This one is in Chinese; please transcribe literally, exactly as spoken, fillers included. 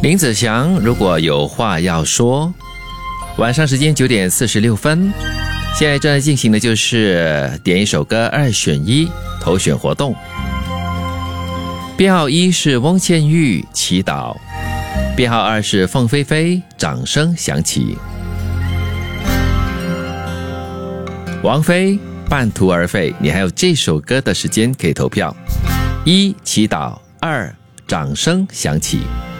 林子祥如果有话要说。晚上时间九点四十六分，现在正在进行的就是点一首歌二选一投选活动。编号一是翁倩玉祈祷，编号二是凤飞飞掌声响起。王菲半途而废，你还有这首歌的时间可以投票。一祈祷，二掌声响起。